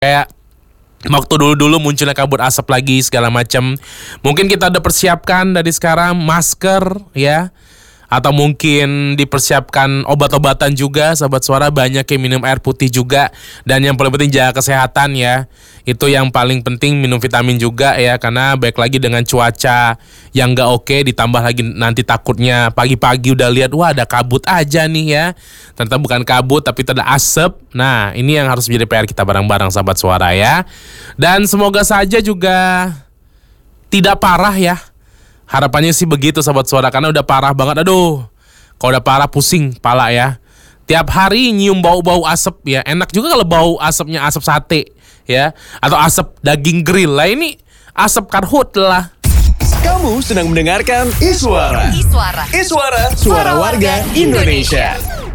Kayak waktu dulu-dulu munculnya kabut asap lagi segala macam. Mungkin kita udah persiapkan dari sekarang masker ya. Atau mungkin dipersiapkan obat-obatan juga, sahabat suara, banyak yang minum air putih juga. Dan yang paling penting jaga kesehatan ya. Itu yang paling penting, minum vitamin juga ya. Karena baik lagi dengan cuaca yang gak oke, ditambah lagi nanti takutnya pagi-pagi udah lihat, wah ada kabut aja nih ya. Ternyata bukan kabut tapi itu ada asap. Nah ini yang harus menjadi PR kita bareng-bareng sahabat suara ya. Dan semoga saja juga tidak parah ya. Harapannya sih begitu sahabat suara, karena udah parah banget. Aduh, kalau udah parah pusing pala ya. Tiap hari nyium bau-bau asap ya. Enak juga kalau bau asapnya asap sate ya, atau asap daging grill. Lah ini asap karhut lah. Kamu sedang mendengarkan Iswara. Iswara, suara warga Indonesia.